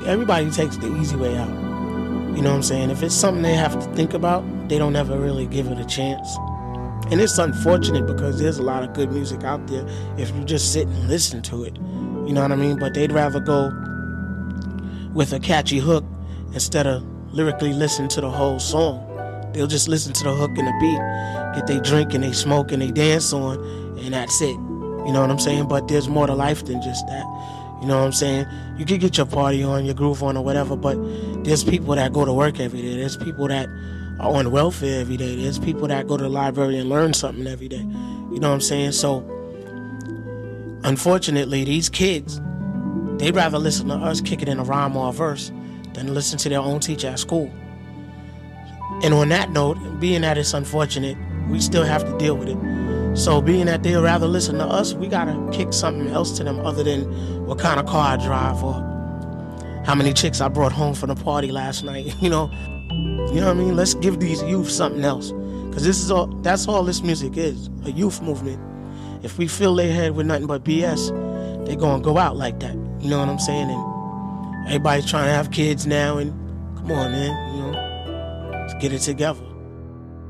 everybody takes the easy way out. You know what I'm saying? If it's something they have to think about, they don't ever really give it a chance. And it's unfortunate because there's a lot of good music out there if you just sit and listen to it. You know what I mean? But they'd rather go with a catchy hook instead of lyrically listen to the whole song. They'll just listen to the hook and the beat, get they drink and they smoke and they dance on, and that's it. You know what I'm saying? But there's more to life than just that. You know what I'm saying? You can get your party on, your groove on or whatever, but there's people that go to work every day. There's people that are on welfare every day. There's people that go to the library and learn something every day. You know what I'm saying? So, unfortunately, these kids, they'd rather listen to us kick it in a rhyme or a verse than listen to their own teacher at school. And on that note, being that it's unfortunate, we still have to deal with it. So being that they'd rather listen to us, we gotta kick something else to them other than what kind of car I drive or how many chicks I brought home from the party last night. You know what I mean? Let's give these youth something else, because that's all this music is, a youth movement. If we fill their head with nothing but BS, they're gonna go out like that. You know what I'm saying? And everybody's trying to have kids now, and come on, man, let's get it together.